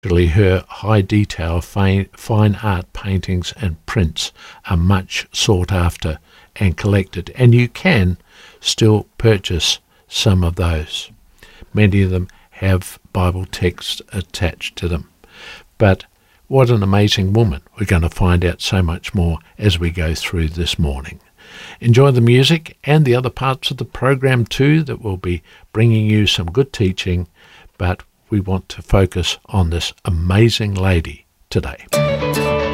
Actually, her high detail fine art paintings and prints are much sought after and collected, and you can still purchase some of those. Many of them have Bible texts attached to them. But what an amazing woman. We're going to find out so much more as we go through this morning. Enjoy the music and the other parts of the program too, that will be bringing you some good teaching, but we want to focus on this amazing lady today.